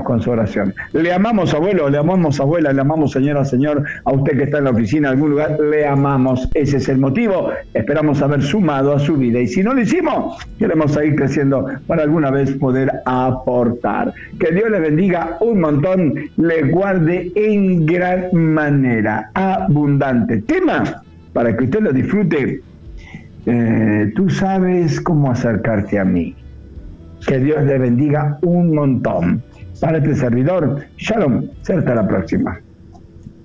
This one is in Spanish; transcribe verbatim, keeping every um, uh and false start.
con su oración. Le amamos, abuelo, le amamos, abuela, le amamos, señora, señor, a usted que está en la oficina, en algún lugar, le amamos. Ese es el motivo. Esperamos haber sumado a su vida. Y si no lo hicimos, queremos seguir creciendo para alguna vez poder aportar. Que Dios le bendiga un montón, le guarde en gran manera, abundante. Tema para que usted lo disfrute. Eh, tú sabes cómo acercarte a mí. Que Dios le bendiga un montón. Para este servidor, Shalom. Hasta la próxima.